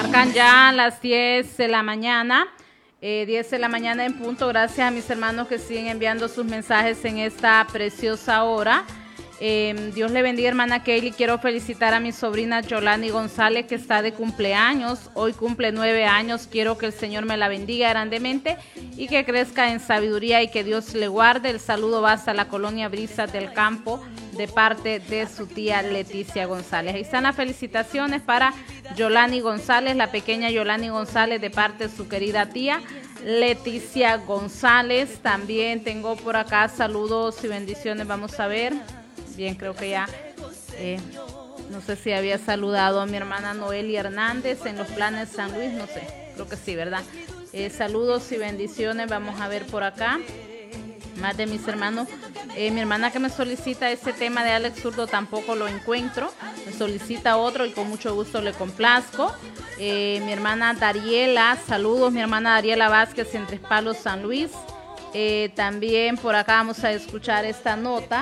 Marcan ya las 10 de la mañana. 10 de la mañana en punto. Gracias a mis hermanos que siguen enviando sus mensajes en esta preciosa hora. Dios le bendiga, hermana Kelly. Quiero felicitar a mi sobrina Yolani González, que está de cumpleaños. Hoy cumple 9 años. Quiero que el Señor me la bendiga grandemente y que crezca en sabiduría y que Dios le guarde. El saludo va hasta la colonia Brisas del Campo de parte de su tía Leticia González. Ahí están las felicitaciones para Yolani González, la pequeña Yolani González, de parte de su querida tía Leticia González. También tengo por acá saludos y bendiciones. Vamos a ver. Bien, creo que ya, no sé si había saludado a mi hermana Noelia Hernández en los Planes San Luis, no sé, creo que sí, ¿verdad? Saludos y bendiciones, vamos a ver por acá, más de mis hermanos. Mi hermana que me solicita este tema de Alex Zurdo tampoco lo encuentro, me solicita otro y con mucho gusto le complazco. Mi hermana Dariela, saludos, mi hermana Dariela Vázquez en Tres Palos, San Luis. También por acá vamos a escuchar esta nota.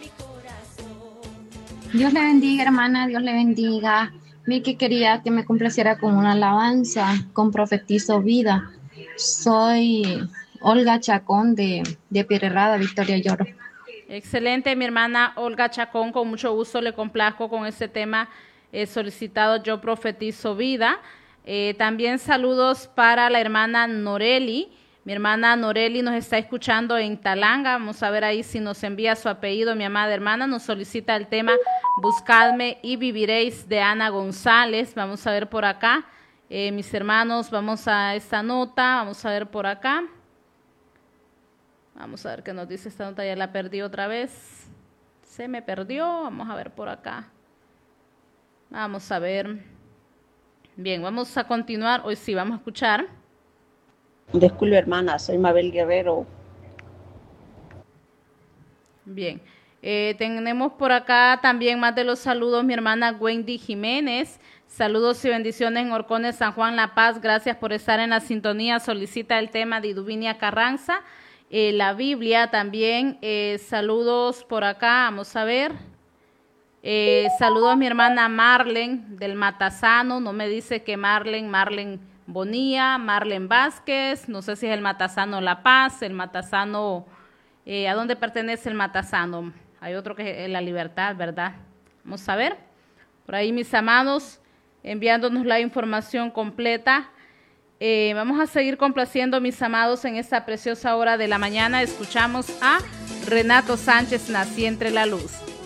Dios le bendiga, hermana, Dios le bendiga. Vi que quería que me complaciera con una alabanza, con Profetizo Vida. Soy Olga Chacón de Pierrerrada, Victoria Lloro. Excelente, mi hermana Olga Chacón, con mucho gusto le complazco con este tema solicitado, Yo Profetizo Vida. También saludos para la hermana Noreli. Mi hermana Noreli nos está escuchando en Talanga. Vamos a ver ahí si nos envía su apellido. Mi amada hermana nos solicita el tema Buscadme y viviréis de Ana González. Vamos a ver por acá. Mis hermanos, vamos a esta nota. Vamos a ver por acá. Vamos a ver qué nos dice esta nota. Ya la perdí otra vez. Se me perdió. Vamos a ver por acá. Vamos a ver. Bien, vamos a continuar. Hoy sí, vamos a escuchar. Disculpe, hermana, soy Mabel Guerrero. Bien, tenemos por acá también más de los saludos, mi hermana Wendy Jiménez. Saludos y bendiciones en Horcones, San Juan, La Paz. Gracias por estar en la sintonía. Solicita el tema de Iduvinia Carranza. La Biblia también. Saludos por acá, vamos a ver. Saludos a mi hermana Marlen del Matasano. No me dice que Marlen Bonilla, Marlen Vázquez, no sé si es el Matasano La Paz, el Matasano, ¿a dónde pertenece el Matasano? Hay otro que es La Libertad, ¿verdad? Vamos a ver, por ahí mis amados, enviándonos la información completa. Vamos a seguir complaciendo, mis amados, en esta preciosa hora de la mañana. Escuchamos a Renato Sánchez, Nací entre la luz.